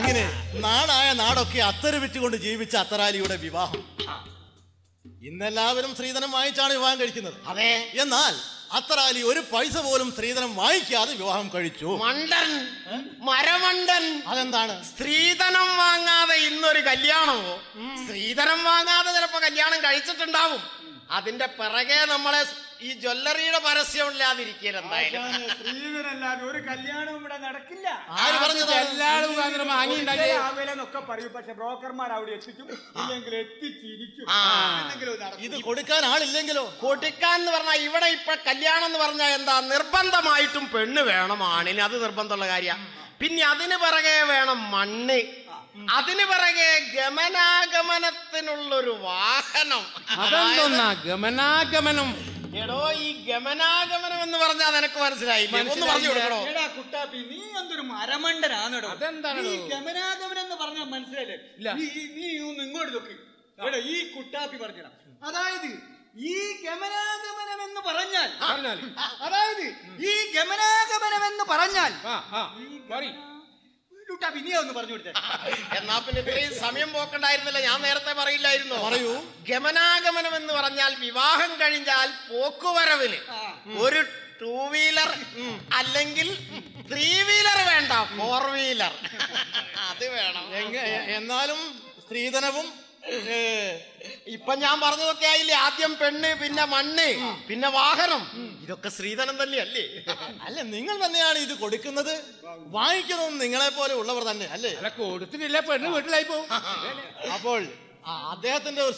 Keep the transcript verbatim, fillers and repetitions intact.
ഇങ്ങനെ നാടായ നാടൊക്കെ അത്തറ് വിറ്റുകൊണ്ട് ജീവിച്ച അത്തറാലിയുടെ വിവാഹം. ഇന്നെല്ലാവരും സ്ത്രീധനം വാങ്ങിച്ചാണ് വിവാഹം കഴിക്കുന്നത്. അതെ. എന്നാൽ അത്തറാലി ഒരു പൈസ പോലും സ്ത്രീധനം വാങ്ങിക്കാതെ വിവാഹം കഴിച്ചു. മണ്ടൻ, മരമണ്ടൻ. അതെന്താണ്? സ്ത്രീധനം വാങ്ങാതെ ഇന്നൊരു കല്യാണമോ? സ്ത്രീധനം വാങ്ങാതെ ചിലപ്പോ കല്യാണം കഴിച്ചിട്ടുണ്ടാവും. അതിന്റെ പിറകെ നമ്മളെ ഈ ജ്വല്ലറിയുടെ പരസ്യം ഇല്ലാതിരിക്കല് എന്തായാലും. സ്ത്രീധനല്ലാതെ ഒരു കല്യാണവും ഇവിടെ നടക്കില്ല. ആര് പറഞ്ഞത്? ഒക്കെ പറയും, പക്ഷെ ബ്രോക്കർമാർ അവിടെ എത്തിക്കും, ഇല്ലെങ്കിൽ എത്തിച്ചിരിക്കും. ഇത് കൊടുക്കാൻ ആളില്ലെങ്കിലോ? കൊടുക്കാൻ എന്ന് പറഞ്ഞാൽ ഇവിടെ ഇപ്പൊ കല്യാണം എന്ന് പറഞ്ഞാൽ എന്താ, നിർബന്ധമായിട്ടും പെണ്ണ് വേണം ആണിന്. അത് നിർബന്ധമുള്ള കാര്യമാണ്. പിന്നെ അതിന് പിറകെ വേണം മണ്ണ്, അതിന് പിറകെ ഗമനാഗമനത്തിനുള്ളൊരു വാഹനം. അതെന്താ ഗമനാഗമനം? എടോ, ഈ ഗമനാഗമനം എന്ന് പറഞ്ഞാൽ നിനക്ക് മനസ്സിലായില്ലേ? ഒന്ന് പറഞ്ഞു കൊടുക്കണോ? എടാ കുട്ടാപ്പി, നീ എന്തൊരു മരമണ്ടനാണെടോ. അതെന്താണ് ഈ ഗമനാഗമനം എന്ന് പറഞ്ഞാൽ മനസ്സിലായില്ലേ? നീ ഒന്ന് ഇങ്ങോട്ട് നോക്കി. എടാ, ഈ കുട്ടാപ്പി പറഞ്ഞടാ, അതായത് ഈ ഗമനാഗമനം എന്ന് പറഞ്ഞാൽ അതായത് ഈ ഗമനാഗമനം എന്ന് പറഞ്ഞാൽ നീ ഒന്ന് പറഞ്ഞു കൊടുത്തേ. എന്നാ പിന്നെ ഇത്രയും സമയം പോക്കണ്ടായിരുന്നില്ല, ഞാൻ നേരത്തെ പറയില്ലായിരുന്നു. പറയൂ. ഗമനാഗമനം എന്ന് പറഞ്ഞാൽ വിവാഹം കഴിഞ്ഞാൽ പോക്കുവരവിന് ഒരു ടൂ വീലർ അല്ലെങ്കിൽ ത്രീ വീലർ വേണ്ട, ഫോർ വീലർ അത് വേണം. എന്നാലും സ്ത്രീധനവും ഇപ്പൊ ഞാൻ പറഞ്ഞതൊക്കെ ആയില്ലേ? ആദ്യം പെണ്ണ്, പിന്നെ മണ്ണ്, പിന്നെ വാഹനം. ഇതൊക്കെ സ്ത്രീധനം തന്നെയല്ലേ? അല്ല, നിങ്ങൾ തന്നെയാണ് ഇത് കൊടുക്കുന്നത്, വാങ്ങിക്കുന്നതും നിങ്ങളെ പോലെ ഉള്ളവർ തന്നെ അല്ലേ? കൊടുത്തിട്ടില്ല, പെണ്ണ് വീട്ടിലായി പോകും. അപ്പോൾ അദ്ദേഹത്തിന്റെ